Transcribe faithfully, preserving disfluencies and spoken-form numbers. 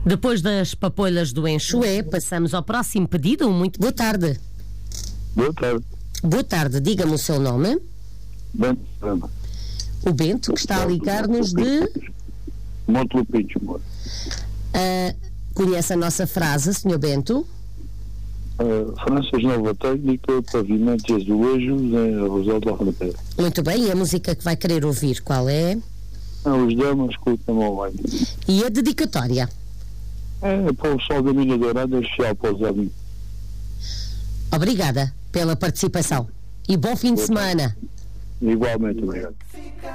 Depois das papoilas do Enxoé, passamos ao próximo pedido. Muito boa tarde. Boa tarde. Boa tarde, diga-me o seu nome. Bento Rama. O Bento, que está a ligar-nos de... Monte Lupinhos, amor. Uh, conhece a nossa frase, senhor Bento? Uh, Franças Nova Técnica, Pavimentos e Azulejos, em Rosal da Fronteira. Muito bem, e a música que vai querer ouvir, qual é? Ah, os damas escutam ao banho. E a dedicatória? É para o sol da Mina Dourada, especial para os amigos. Obrigada pela participação. E bom fim de semana. Igualmente, obrigado.